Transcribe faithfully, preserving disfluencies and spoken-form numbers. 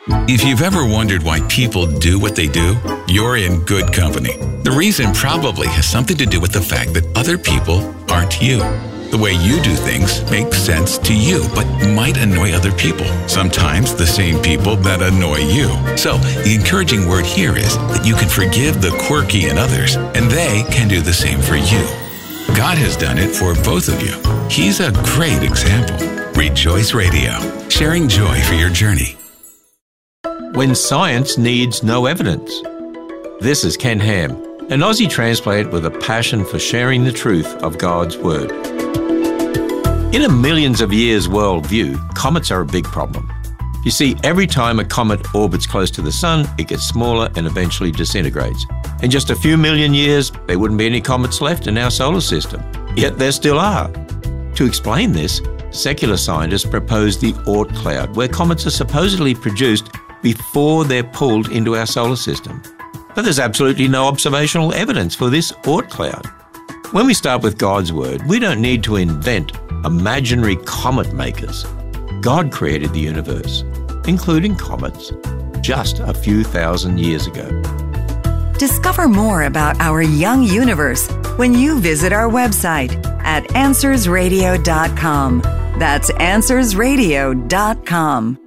If you've ever wondered why people do what they do, you're in good company. The reason probably has something to do with the fact that other people aren't you. The way you do things makes sense to you, but might annoy other people. Sometimes the same people that annoy you. So the encouraging word here is that you can forgive the quirky in others, and they can do the same for you. God has done it for both of you. He's a great example. Rejoice Radio, sharing joy for your journey. When science needs no evidence. This is Ken Ham, an Aussie transplant with a passion for sharing the truth of God's Word. In a millions of years worldview, comets are a big problem. You see, every time a comet orbits close to the Sun, it gets smaller and eventually disintegrates. In just a few million years, there wouldn't be any comets left in our solar system. Yet there still are. To explain this, secular scientists propose the Oort cloud, where comets are supposedly produced before they're pulled into our solar system. But there's absolutely no observational evidence for this Oort cloud. When we start with God's Word, we don't need to invent imaginary comet makers. God created the universe, including comets, just a few thousand years ago. Discover more about our young universe when you visit our website at answers radio dot com. That's answers radio dot com.